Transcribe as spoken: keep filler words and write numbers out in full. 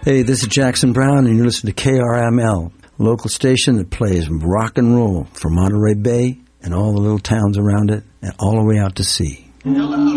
Hey, this is Jackson Brown, and you're listening to K R M L, local station that plays rock and roll from Monterey Bay and all the little towns around it and all the way out to sea.